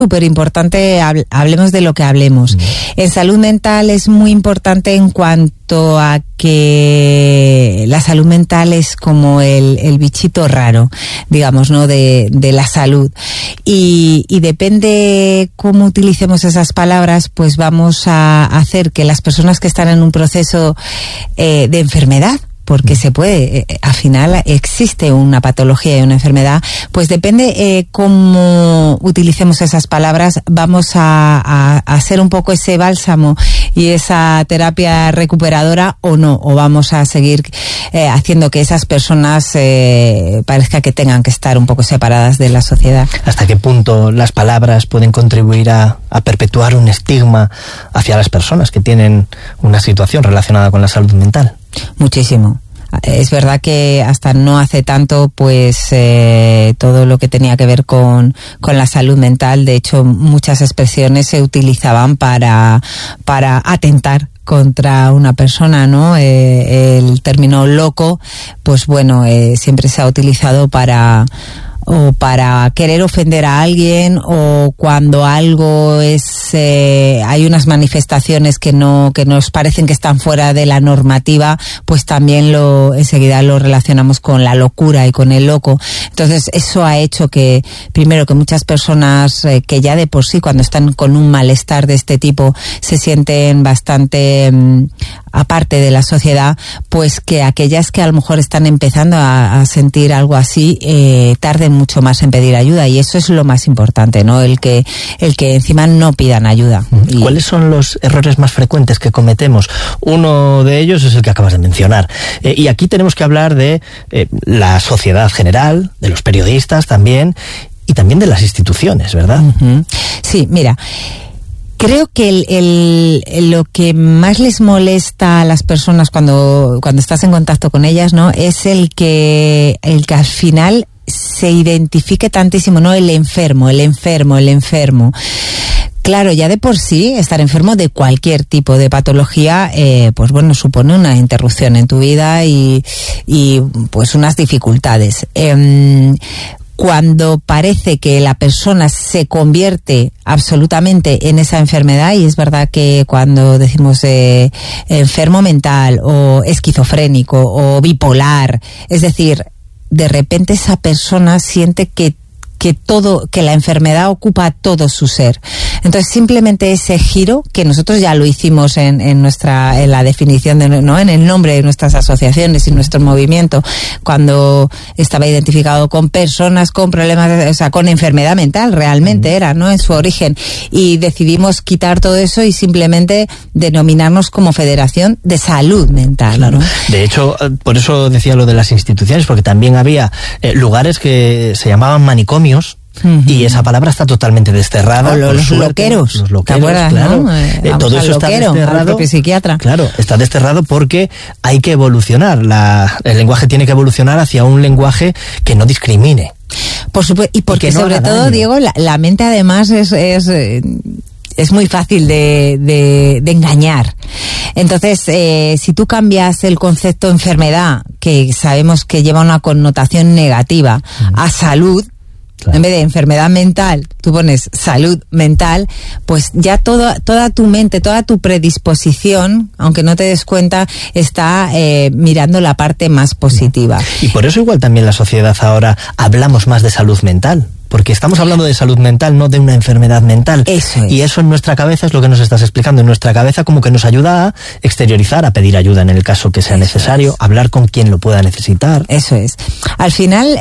súper importante, hablemos de lo que hablemos. En salud mental es muy importante en cuanto a que la salud mental es como el bichito raro, digamos, ¿no? De la salud. Y depende cómo utilicemos esas palabras, pues vamos a hacer que las personas que están en un proceso de enfermedad, porque se puede, al final existe una patología y una enfermedad, pues depende cómo utilicemos esas palabras, vamos a hacer un poco ese bálsamo y esa terapia recuperadora o no, o vamos a seguir haciendo que esas personas parezca que tengan que estar un poco separadas de la sociedad. ¿Hasta qué punto las palabras pueden contribuir a perpetuar un estigma hacia las personas que tienen una situación relacionada con la salud mental? Muchísimo. Es verdad que hasta no hace tanto, pues todo lo que tenía que ver con la salud mental, de hecho muchas expresiones se utilizaban para atentar contra una persona, ¿no? El término loco, pues bueno, siempre se ha utilizado para querer ofender a alguien, o cuando algo es hay unas manifestaciones que nos parecen que están fuera de la normativa, pues también enseguida lo relacionamos con la locura y con el loco. Entonces eso ha hecho que, primero, que muchas personas que ya de por sí cuando están con un malestar de este tipo se sienten bastante aparte de la sociedad, pues que aquellas que a lo mejor están empezando a sentir algo así tarden mucho más en pedir ayuda, y eso es lo más importante, ¿no? El que encima no pidan ayuda. ¿Cuáles son los errores más frecuentes que cometemos? Uno de ellos es el que acabas de mencionar, y aquí tenemos que hablar de la sociedad general, de los periodistas también, y también de las instituciones, ¿verdad? Sí, mira, creo que lo que más les molesta a las personas cuando estás en contacto con ellas, ¿no? Es el que al final se identifique tantísimo, ¿no? El enfermo. Claro, ya de por sí, estar enfermo de cualquier tipo de patología, pues bueno, supone una interrupción en tu vida y pues unas dificultades. Cuando parece que la persona se convierte absolutamente en esa enfermedad, y es verdad que cuando decimos enfermo mental o esquizofrénico o bipolar, es decir, de repente esa persona siente que la enfermedad ocupa todo su ser. Entonces simplemente ese giro, que nosotros ya lo hicimos en la definición ¿no? En el nombre de nuestras asociaciones y nuestro movimiento, cuando estaba identificado con personas con problemas, o sea, con enfermedad mental, realmente era, ¿no? En su origen. Y decidimos quitar todo eso y simplemente denominarnos como Federación de Salud Mental. Claro. ¿no? De hecho, por eso decía lo de las instituciones, porque también había lugares que se llamaban manicomios, y esa palabra está totalmente desterrada. O los loqueros. Los loqueros, ¿te acuerdas, claro. ¿no? Todo eso está desterrado. Al propio psiquiatra. Claro, está desterrado porque hay que evolucionar. El lenguaje tiene que evolucionar hacia un lenguaje que no discrimine. Por supuesto, y porque no sobre todo, daño. Diego, la mente además es muy fácil de engañar. Entonces, si tú cambias el concepto enfermedad, que sabemos que lleva una connotación negativa, a salud, claro. En vez de enfermedad mental, tú pones salud mental, pues ya toda tu mente, toda tu predisposición, aunque no te des cuenta, está mirando la parte más positiva. Y por eso igual también la sociedad ahora hablamos más de salud mental. Porque estamos hablando de salud mental, no de una enfermedad mental. Eso es. Y eso en nuestra cabeza es lo que nos estás explicando. En nuestra cabeza como que nos ayuda a exteriorizar, a pedir ayuda en el caso que sea necesario, hablar con quien lo pueda necesitar. Eso es. Al final,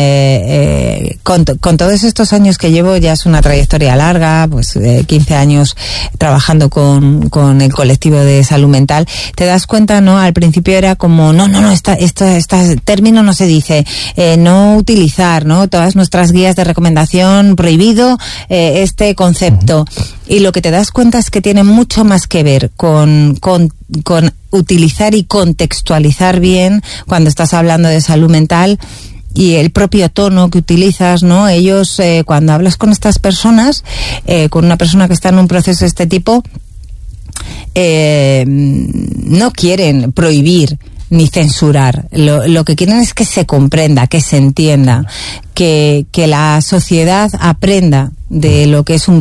con todos estos años que llevo, ya es una trayectoria larga, pues 15 años trabajando con el colectivo de salud mental, te das cuenta, ¿no? Al principio era como, este término no se dice, no utilizar, ¿no? Todas nuestras guías de recomendación prohibido este concepto. Y lo que te das cuenta es que tiene mucho más que ver con utilizar y contextualizar bien cuando estás hablando de salud mental, y el propio tono que utilizas, ¿no? Ellos, cuando hablas con estas personas, con una persona que está en un proceso de este tipo, no quieren prohibir ni censurar. Lo que quieren es que se comprenda, que se entienda, que la sociedad aprenda de lo que es un